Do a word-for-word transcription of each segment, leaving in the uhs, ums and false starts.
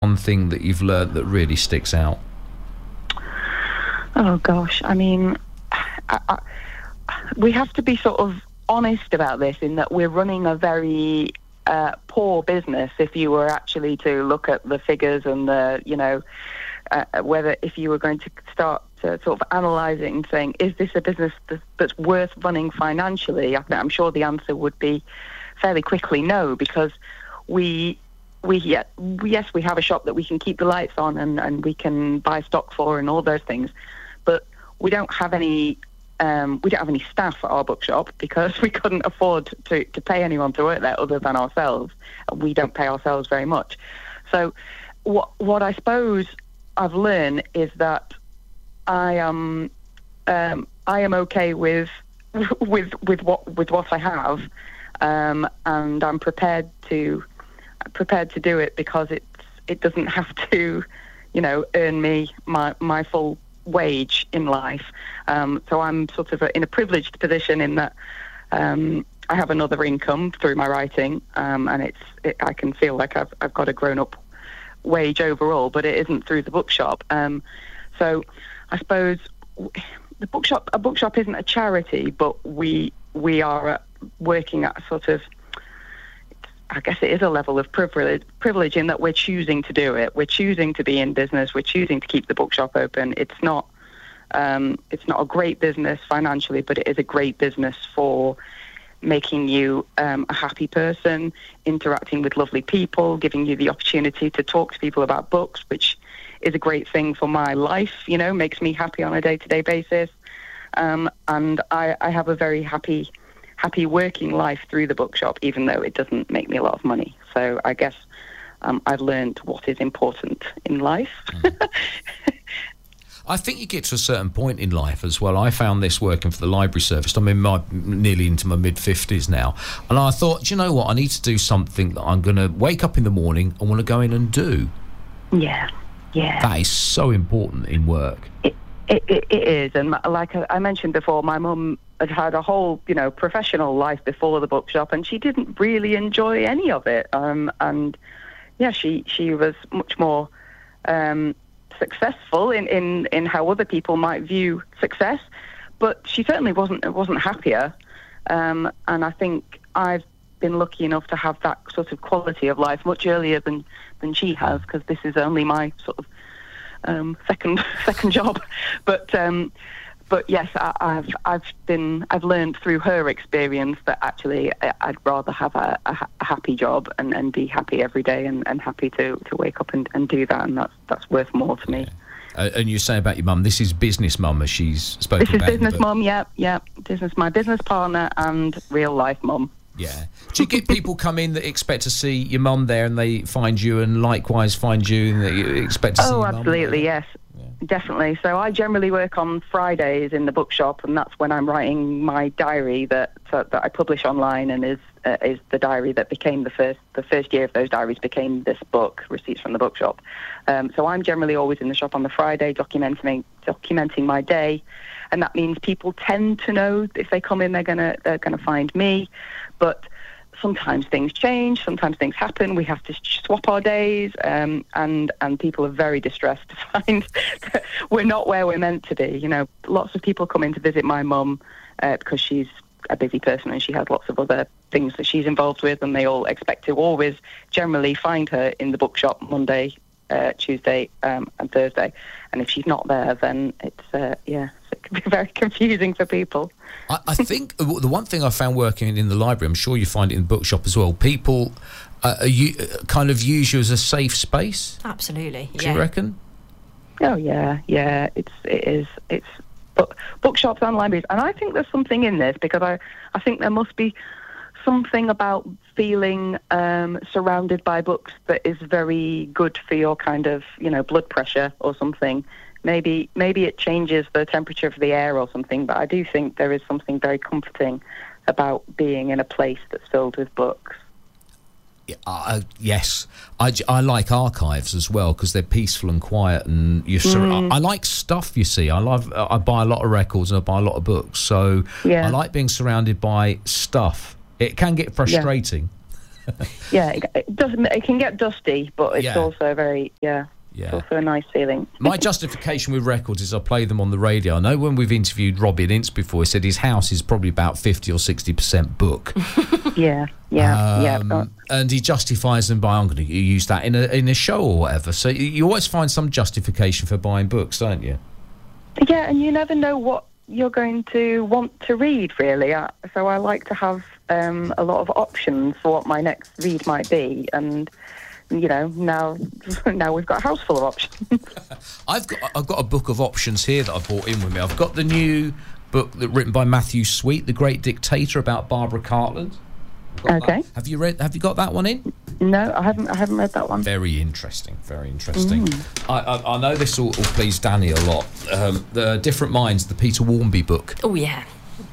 one thing that you've learned that really sticks out? Oh gosh, I mean, I, I, we have to be sort of honest about this in that we're running a very uh, poor business. If you were actually to look at the figures and the, you know, uh, whether if you were going to start to sort of analysing and saying, is this a business that's, that's worth running financially? I, I'm sure the answer would be fairly quickly no, because we we yeah, yes we have a shop that we can keep the lights on and, and we can buy stock for and all those things, but we don't have any um, we don't have any staff at our bookshop because we couldn't afford to, to pay anyone to work there other than ourselves. We don't pay ourselves very much. So what what I suppose I've learned is that I am um, I am okay with with with what with what I have. Um, and I'm prepared to prepared to do it because it's it doesn't have to, you know, earn me my my full wage in life. Um, so I'm sort of in a privileged position in that um, I have another income through my writing, um, and it's it, I can feel like I've I've got a grown up wage overall, but it isn't through the bookshop. Um, so I suppose the bookshop a bookshop isn't a charity, but we we are. A, working at sort of, I guess it is a level of privilege, privilege in that we're choosing to do it. We're choosing to be in business. We're choosing to keep the bookshop open. It's not, um, it's not a great business financially, but it is a great business for making you um, a happy person, interacting with lovely people, giving you the opportunity to talk to people about books, which is a great thing for my life, you know, makes me happy on a day-to-day basis. Um, and I, I have a very happy happy working life through the bookshop, even though it doesn't make me a lot of money. So I guess um, I've learned what is important in life. Mm. I think you get to a certain point in life as well. I found this working for the library service. I'm in my nearly into my mid-fifties now. And I thought, do you know what? I need to do something that I'm going to wake up in the morning and want to go in and do. Yeah, yeah. That is so important in work. It, it, it, it is. And like I mentioned before, my mum had had a whole, you know, professional life before the bookshop, and she didn't really enjoy any of it. Um, and yeah, she she was much more um, successful in, in, in how other people might view success, but she certainly wasn't wasn't happier. Um, and I think I've been lucky enough to have that sort of quality of life much earlier than than she has, because this is only my sort of um, second second job, but. Um, But yes, I, I've I've been I've learned through her experience that actually I'd rather have a, a, a happy job and, and be happy every day and, and happy to, to wake up and, and do that, and that's that's worth more to me. Yeah. Uh, and you say about your mum, this is business mum, as she's spoken about. This is about business mum, yeah, yeah, business my business partner and real life mum. Yeah. Do you get people come in that expect to see your mum there and they find you, and likewise find you and they expect to see oh, your mum? Oh, absolutely, yes. Definitely. So I generally work on Fridays in the bookshop, and that's when I'm writing my diary that uh, that I publish online, and is uh, is the diary that became the first the first year of those diaries became this book, Receipts from the Bookshop. Um, so I'm generally always in the shop on the Friday, documenting documenting my day, and that means people tend to know if they come in, they're gonna they're gonna find me, but. Sometimes things change, sometimes things happen, we have to swap our days, um, and, and people are very distressed to find that we're not where we're meant to be. You know, lots of people come in to visit my mum uh, because she's a busy person and she has lots of other things that she's involved with, and they all expect to always generally find her in the bookshop Monday, uh, Tuesday um, and Thursday. And if she's not there, then it's, uh, yeah, it can be very confusing for people. I, I think the one thing I found working in the library, I'm sure you find it in the bookshop as well, people uh, you, uh, kind of use you as a safe space. Absolutely. Do yeah. you reckon? Oh, yeah, yeah, it's, it is, it's book, bookshops and libraries. And I think there's something in this, because I, I think there must be something about feeling um, surrounded by books that is very good for your kind of, you know, blood pressure or something. Maybe maybe it changes the temperature of the air or something, but I do think there is something very comforting about being in a place that's filled with books. Yeah, uh, yes, I, I like archives as well, because they're peaceful and quiet, and you. Sur- mm. I, I like stuff. You see, I love. I buy a lot of records and I buy a lot of books, so yeah. I like being surrounded by stuff. It can get frustrating. Yeah. yeah, it, it doesn't. It can get dusty, but it's Yeah. also very yeah. Yeah. It's also a nice feeling. My justification with records is I play them on the radio. I know when we've interviewed Robin Ince before, he said his house is probably about fifty or sixty percent book. Yeah, yeah, um, yeah. And he justifies them by, I'm going to use that in a in a show or whatever. So you, you always find some justification for buying books, don't you? Yeah, and you never know what you're going to want to read, really. Uh, so I like to have um, a lot of options for what my next read might be, and you know, now now we've got a house full of options. I've got I've got a book of options here that I brought in with me. I've got the new book that written by Matthew Sweet, The Great Dictator, about Barbara Cartland. Okay. That. Have you read? Have you got that one in? No, I haven't. I haven't read that one. Very interesting. Very interesting. Mm. I, I, I know this will, will please Danny a lot. Um, the Different Minds, the Peter Warmby book. Oh yeah.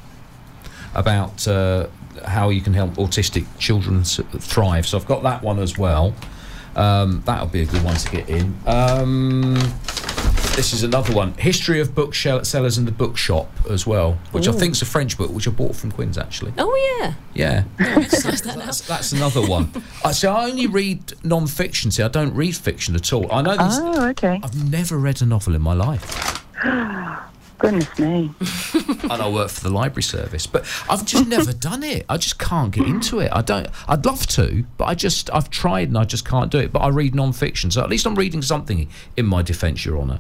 About uh, how you can help autistic children thrive. So I've got that one as well. Um, that'll be a good one to get in. Um, this is another one. History of Booksellers and the Bookshop as well, which Ooh. I think is a French book, which I bought from Quinn's, actually. Oh, yeah. Yeah. Oh, that that's, that's another one. I So I only read non-fiction. See, I don't read fiction at all. I know this. Oh, okay. I've never read a novel in my life. Goodness me. And I work for the library service, but I've just never done it. I just can't get into it. I don't. I'd love to, but I just I've tried and I just can't do it. But I read non-fiction, so at least I'm reading something in my defence, Your Honour.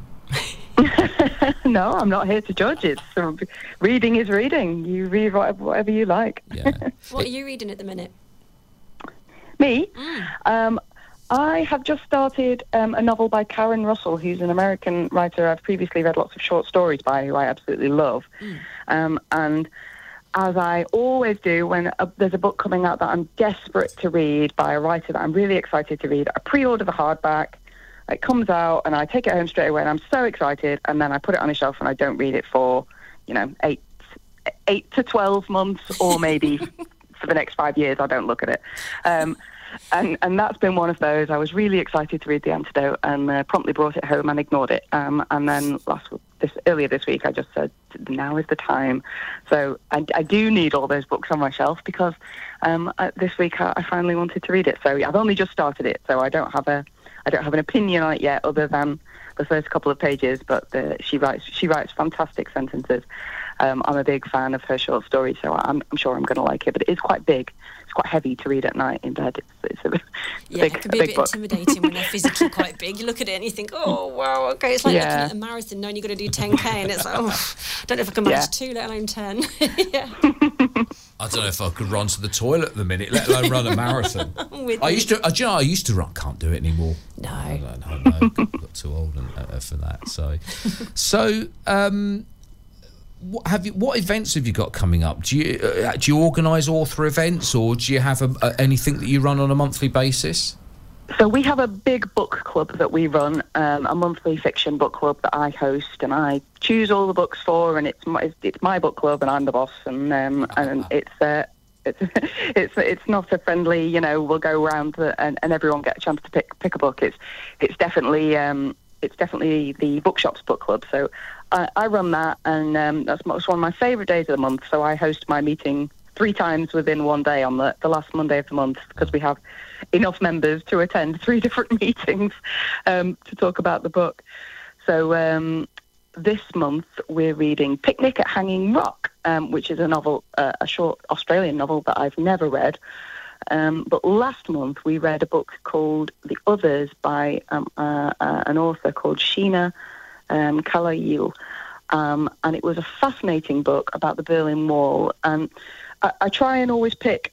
No, I'm not here to judge it. So reading is reading. You read whatever, whatever you like. Yeah. What are you reading at the minute? Me? Mm. Um, I have just started um, a novel by Karen Russell, who's an American writer I've previously read lots of short stories by, who I absolutely love. Mm. Um, and as I always do when a, there's a book coming out that I'm desperate to read by a writer that I'm really excited to read, I pre-order the hardback, it comes out, and I take it home straight away, and I'm so excited, and then I put it on a shelf and I don't read it for, you know, eight, eight to twelve months, or maybe for the next five years I don't look at it. Um And and that's been one of those. I was really excited to read The Antidote and uh, promptly brought it home and ignored it. Um, and then last this earlier this week, I just said, now is the time. So I, I do need all those books on my shelf because um, I, this week I, I finally wanted to read it. So I've only just started it, so I don't have a I don't have an opinion on it yet, other than the first couple of pages. But the, she writes she writes fantastic sentences. Um, I'm a big fan of her short stories, so I'm, I'm sure I'm going to like it. But it is quite big. It's quite heavy to read at night in bed. It's, it's a, yeah, big, it can be a, a big bit book. intimidating when they're physically quite big. You look at it and you think, oh, wow, okay. It's like Yeah. looking at a marathon knowing you've got to do ten K, and it's like, oh, I don't know if I can manage Yeah. two, let alone ten. Yeah. I don't know if I could run to the toilet at the minute, let alone run a marathon. With I you. used to. Uh, do you know, I used to run. Can't do it anymore. No. I don't know. No, got, got too old and, uh, for that. So, so um, what have you? What events have you got coming up? Do you uh, do you organise author events, or do you have a, a, anything that you run on a monthly basis? So we have a big book club that we run, um, a monthly fiction book club that I host, and I choose all the books for, and it's my, it's my book club, and I'm the boss, and um, and it's uh, it's it's it's not a friendly, you know, we'll go around the, and, and everyone get a chance to pick pick a book. It's it's definitely um, it's definitely the bookshop's book club. So I, I run that, and um, that's one of my favourite days of the month. So I host my meeting three times within one day on the, the last Monday of the month, because we have enough members to attend three different meetings um, to talk about the book. So um, this month we're reading Picnic at Hanging Rock, um, which is a novel, uh, a short Australian novel that I've never read. Um, but last month we read a book called The Others by um, uh, uh, an author called Sheena um, Kalail. Um, and it was a fascinating book about the Berlin Wall. And I, I try and always pick,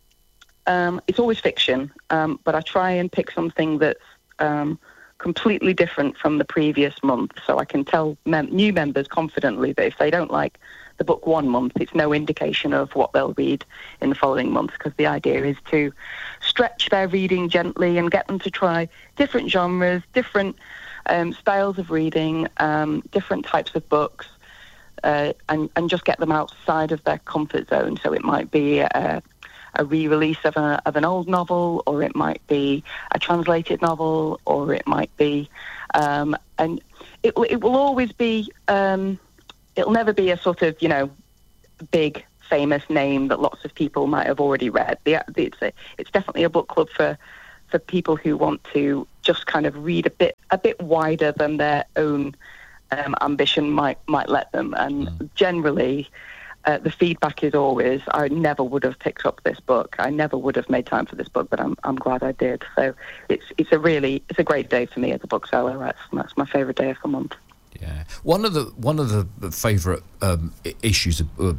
um, it's always fiction, um, but I try and pick something that's um, completely different from the previous month, so I can tell mem- new members confidently that if they don't like the book one month, it's no indication of what they'll read in the following month, because the idea is to stretch their reading gently and get them to try different genres, different um, styles of reading, um, different types of books, uh, and, and just get them outside of their comfort zone. So it might be a, a re-release of, a, of an old novel, or it might be a translated novel, or it might be, um, and it, it will always be, um, it'll never be a sort of, you know, big famous name that lots of people might have already read. The, it's a, it's definitely a book club for for people who want to just kind of read a bit a bit wider than their own um, ambition might might let them. And mm. generally, uh, the feedback is always, I never would have picked up this book. I never would have made time for this book, but I'm I'm glad I did. So it's it's a really it's a great day for me as a bookseller. That's that's my favourite day of the month. Yeah, one of the one of the favourite um, issues of uh,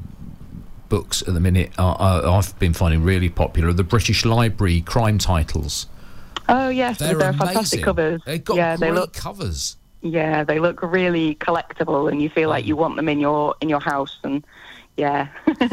books at the minute are, are, I've been finding really popular, the British Library crime titles. Oh yes, they're, they're amazing. Fantastic covers. They've got yeah, great they look, covers. Yeah, they look really collectible, and you feel like you want them in your in your house. And yeah,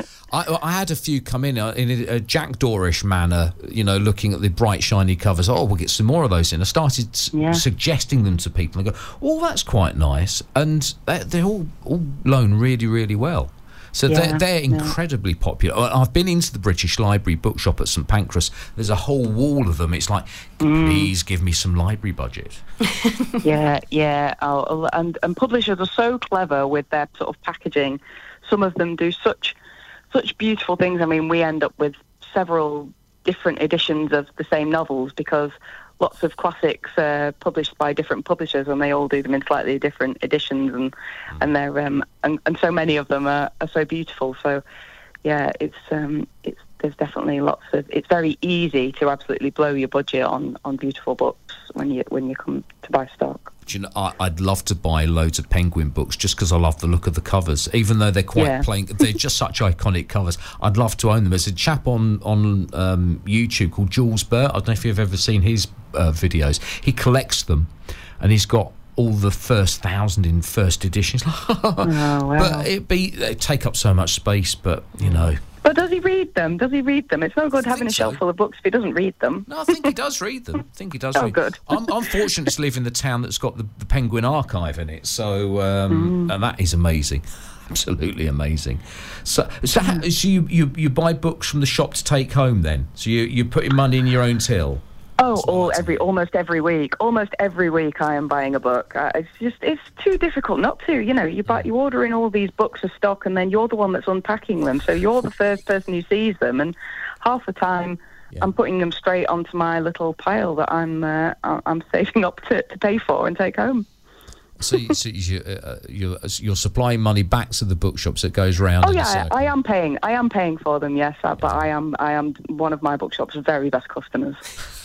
I, I had a few come in uh, in a, a Jack Dorish manner, you know, looking at the bright shiny covers. Oh, we'll get some more of those in. I started yeah. s- suggesting them to people and go, oh, that's quite nice, and they're, they're all all loan really really well. So yeah, they're, they're incredibly yeah. popular. I've been into the British Library bookshop at St Pancras. There's a whole wall of them. It's like, mm. please give me some library budget. yeah, yeah. Oh, and, and publishers are so clever with their sort of packaging. Some of them do such such beautiful things. I mean, we end up with several different editions of the same novels because lots of classics are published by different publishers, and they all do them in slightly different editions, and mm. and they're um and, and so many of them are, are so beautiful. So yeah, it's um it's there's definitely lots of it's very easy to absolutely blow your budget on on beautiful books when you when you come to buy stock. Do you know, I, I'd love to buy loads of Penguin books just because I love the look of the covers, even though they're quite yeah. plain. They're just such iconic covers. I'd love to own them. There's a chap on on um, YouTube called Jules Burt. I don't know if you've ever seen his uh, videos. He collects them, and he's got all the first thousand in first editions. oh, wow. But it be they take up so much space. But you know. But does he read them? Does he read them? It's no good having a so. shelf full of books if he doesn't read them. No, I think he does read them. I think he does oh, read good. I'm, I'm fortunate to live in the town that's got the, the Penguin Archive in it, so um, mm. and that is amazing. Absolutely amazing. So, so, how, so you, you, you buy books from the shop to take home then? So you, you're putting money in your own till? Oh, all every almost every week. Almost every week, I am buying a book. Uh, it's just it's too difficult not to. You know, you buy you order in all these books of stock, and then you're the one that's unpacking them. So you're the first person who sees them, and half the time yeah. I'm putting them straight onto my little pile that I'm uh, I'm saving up to, to pay for and take home. So, you, so you, uh, you're, you're supplying money back to the bookshops that goes round. Oh in yeah, I am paying. I am paying for them. Yes, yeah. but I am I am one of my bookshop's very best customers.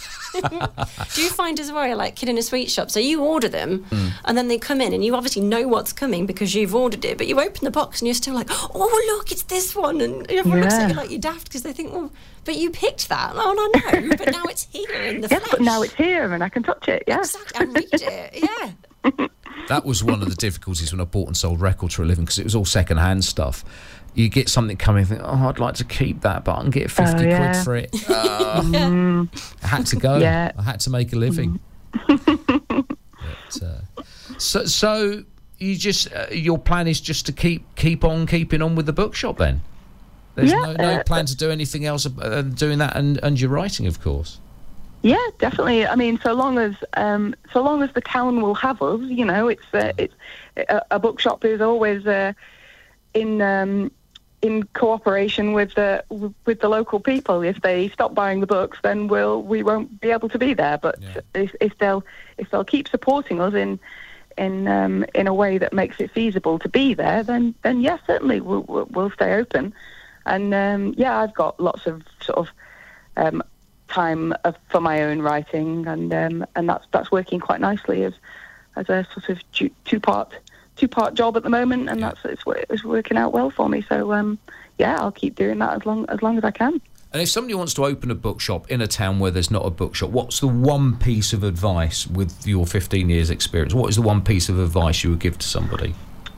Do you find as well, like Kid in a Sweet Shop, so you order them mm. and then they come in and you obviously know what's coming because you've ordered it, but you open the box and you're still like, oh look, it's this one, and everyone yeah. looks at you like you're daft because they think, well, but you picked that. Oh no, no, but now it's here in the yes, flesh. But now it's here and I can touch it. Yeah, exactly, and read it. Yeah. That was one of the difficulties when I bought and sold records for a living because it was all second-hand stuff. You get something coming and think, oh, I'd like to keep that, but I can get fifty oh, yeah. quid for it. Uh, mm. I had to go. Yeah. I had to make a living. Mm. but, uh, so, so you just uh, your plan is just to keep keep on keeping on with the bookshop then? There's yeah, no, no uh, plan to do anything else than doing that and, and your writing, of course. Yeah, definitely. I mean, so long as um, so long as the town will have us, you know, it's uh, it's a, a bookshop is always uh, in. Um, in cooperation with the with the local people. If they stop buying the books, then we'll we won't be able to be there. But yeah. if, if they'll if they'll keep supporting us in in um, in a way that makes it feasible to be there, then then yes, certainly we'll we'll, we'll stay open. And um, yeah, I've got lots of sort of um, time of, for my own writing, and um, and that's that's working quite nicely as as a sort of two part. two-part job at the moment, and yeah. that's it's, it's working out well for me. So um, yeah, I'll keep doing that as long as long as I can. And if somebody wants to open a bookshop in a town where there's not a bookshop, what's the one piece of advice with your fifteen years experience? What is the one piece of advice you would give to somebody?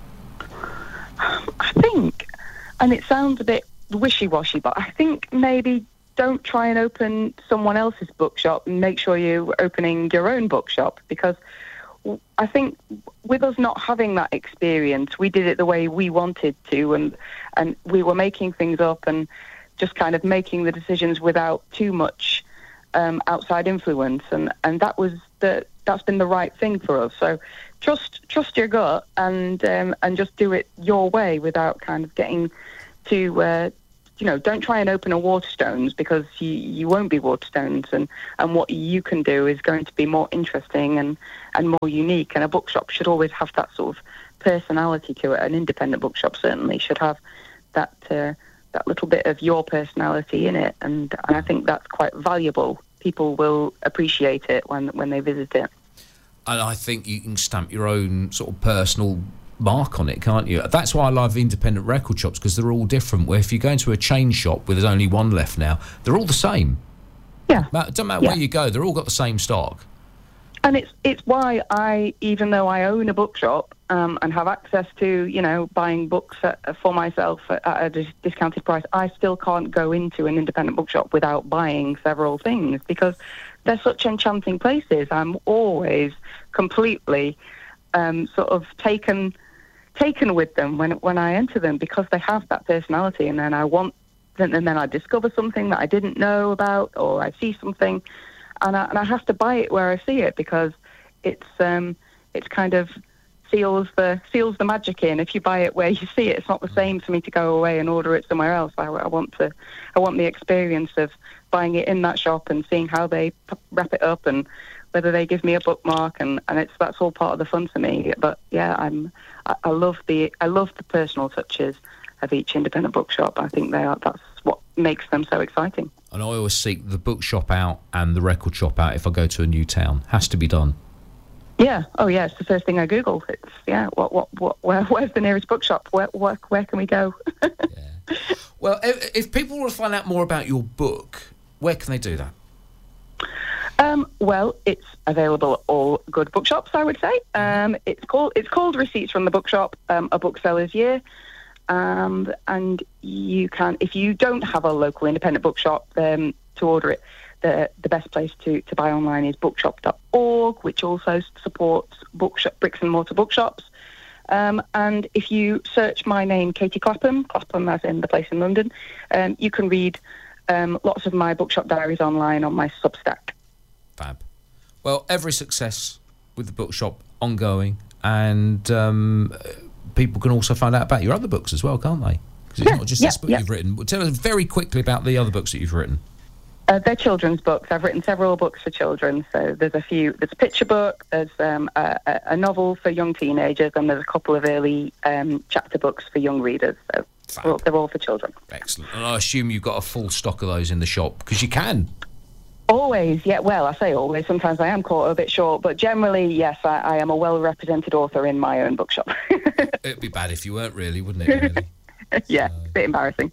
I think, and it sounds a bit wishy-washy, but I think maybe don't try and open someone else's bookshop, and make sure you're opening your own bookshop, because I think with us not having that experience, we did it the way we wanted to, and and we were making things up and just kind of making the decisions without too much um, outside influence, and, and that was the that's been the right thing for us. So trust trust your gut and um, and just do it your way without kind of getting to, uh, you know, don't try and open a Waterstones, because you, you won't be Waterstones, and, and what you can do is going to be more interesting and, and more unique. And a bookshop should always have that sort of personality to it. An independent bookshop certainly should have that uh, that little bit of your personality in it, and, and I think that's quite valuable. People will appreciate it when when they visit it. And I think you can stamp your own sort of personal mark on it, can't you? That's why I love independent record shops, because they're all different. Where if you go into a chain shop where there's only one left now, they're all the same. Yeah. It doesn't matter yeah. where you go, they're all got the same stock. And it's it's why I, even though I own a bookshop um, and have access to, you know, buying books at, for myself at, at a dis- discounted price, I still can't go into an independent bookshop without buying several things, because they're such enchanting places. I'm always completely um, sort of taken taken with them when when I enter them, because they have that personality, and then I want, and then I discover something that I didn't know about, or I see something. And I, and I have to buy it where I see it, because it's um, it's kind of seals the seals the magic in. If you buy it where you see it, it's not the same for me to go away and order it somewhere else. I, I want to I want the experience of buying it in that shop and seeing how they p- wrap it up, and whether they give me a bookmark, and, and it's that's all part of the fun for me. But yeah, I'm I, I love the I love the personal touches of each independent bookshop. I think they are that's what makes them so exciting. And I always seek the bookshop out and the record shop out if I go to a new town. Has to be done. Yeah. Oh, yeah. It's the first thing I Google. It's yeah. What? What? What? Where? Where's the nearest bookshop? Where? Where, where can we go? Yeah. Well, if, if people want to find out more about your book, where can they do that? Um, well, it's available at all good bookshops, I would say. Um, it's called it's called Receipts from the Bookshop, um, a bookseller's year. Um, and you can, if you don't have a local independent bookshop um, to order it, the the best place to, to buy online is bookshop dot org, which also supports bookshop, bricks and mortar bookshops. Um, and if you search my name, Katie Clapham, Clapham as in the place in London, um, you can read um, lots of my bookshop diaries online on my Substack. Fab. Well, every success with the bookshop ongoing, and um, people can also find out about your other books as well, can't they? Because it's yeah, not just yeah, this book yeah. you've written. Tell us very quickly about the other books that you've written. Uh, they're children's books. I've written several books for children. So there's a few. There's a picture book. There's um, a, a novel for young teenagers, and there's a couple of early um, chapter books for young readers. So they're all, they're all for children. Excellent. And I assume you've got a full stock of those in the shop, because you can. Always, yeah. Well, I say always. Sometimes I am caught a bit short, but generally, yes, I, I am a well-represented author in my own bookshop. It'd be bad if you weren't, really, wouldn't it? Really? Yeah, So. a bit embarrassing.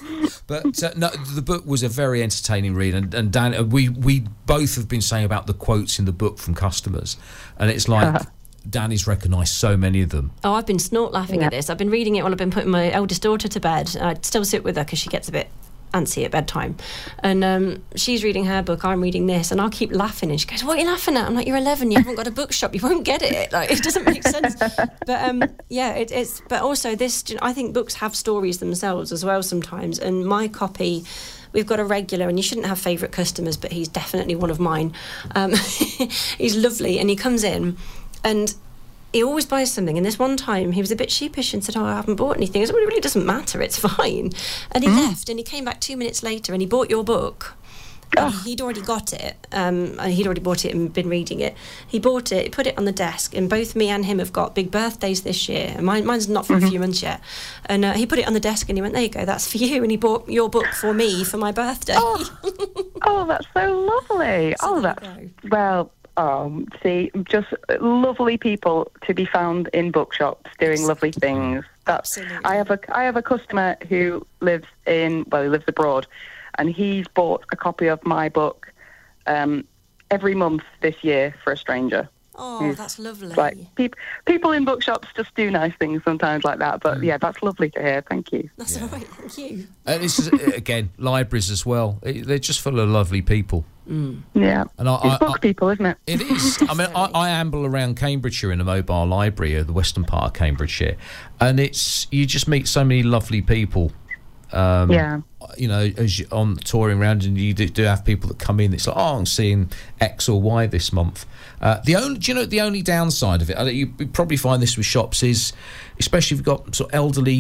But uh, no, the book was a very entertaining read, and, and Dan, uh, we we both have been saying about the quotes in the book from customers, and it's like uh-huh. Danny's recognised so many of them. Oh, I've been snort laughing yeah. at this. I've been reading it while I've been putting my eldest daughter to bed. I still sit with her because she gets a bit antsy at bedtime, and um, she's reading her book, I'm reading this, and I'll keep laughing, and she goes, "What are you laughing at?" I'm like, "You're eleven, you haven't got a bookshop, you won't get it." Like, it doesn't make sense. But um, yeah, it, it's but also this, I think books have stories themselves as well sometimes, and my copy, we've got a regular, and you shouldn't have favourite customers, but he's definitely one of mine. Um, he's lovely, and he comes in and he always buys something, and this one time he was a bit sheepish and said, "Oh, I haven't bought anything." I said, "Well, it really doesn't matter, it's fine." And he mm. left, and he came back two minutes later, and he bought your book. And oh. he'd already got it, um, and he'd already bought it and been reading it. He bought it, he put it on the desk, and both me and him have got big birthdays this year. And mine, mine's not for mm-hmm. a few months yet. And uh, he put it on the desk, and he went, "There you go, that's for you." And he bought your book for me for my birthday. Oh, oh that's so lovely. So oh, that's, well... Oh, see, just lovely people to be found in bookshops doing lovely things. That's, Absolutely. I have a I have a customer who lives in well, he lives abroad, and he's bought a copy of my book um, every month this year for a stranger. Oh, he's, that's lovely. Like pe- people in bookshops just do nice things sometimes like that. But mm. yeah, that's lovely to hear. Thank you. That's yeah. all right. Thank you. And this is again libraries as well. They're just full of lovely people. Mm. Yeah, and I, it's I, book I, people, isn't it? It is. I mean, I, I amble around Cambridgeshire in a mobile library, the western part of Cambridgeshire, and it's you just meet so many lovely people. Um, yeah. You know, as you're on touring around, and you do, do have people that come in. It's like, oh, I'm seeing X or Y this month. Uh, the only, do you know, the only downside of it, you probably find this with shops, is especially if you've got sort of elderly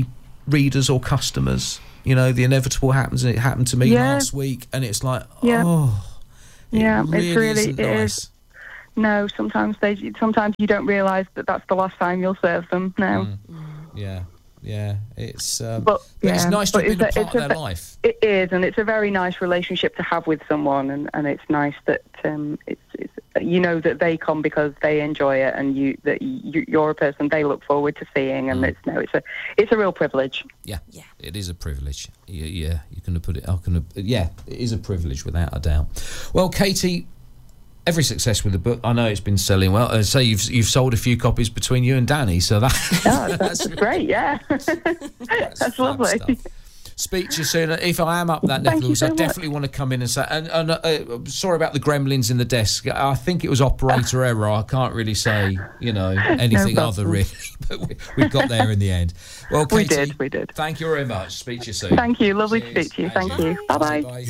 readers or customers. You know, the inevitable happens, and it happened to me Yeah. last week, and it's like, Yeah. oh, it Yeah, really it's really isn't it nice. is. No, sometimes they sometimes you don't realise that that's the last time you'll serve them. No. Mm. Yeah, yeah, it's um, But, but it's yeah, nice to but have been a it's a- part of it's their a- life. It is, and it's a very nice relationship to have with someone, and, and it's nice that um, it's, it's you know that they come because they enjoy it, and you that you, you're a person they look forward to seeing, and Mm. it's no, it's a it's a real privilege. Yeah, Yeah. it is a privilege. Yeah, yeah, you can put it. I can. Yeah, it is a privilege without a doubt. Well, Katie, every success with the book. I know it's been selling well. Uh, say you've you've sold a few copies between you and Danny, so that Oh, that's, really- great. Yeah, That's, that's fab lovely. stuff. Speak to you soon. If I am up that neck Thank of the you woods, so I much. definitely want to come in and say. And, and uh, sorry about the gremlins in the desk. I think it was operator error. I can't really say, you know, anything No other problem. really. But we, we got there in the end. Well, We Katie, did, we did. Thank you very much. Speak to you soon. Thank you. Lovely to Cheers. speak to you. Thank Thank you. Bye bye. Bye.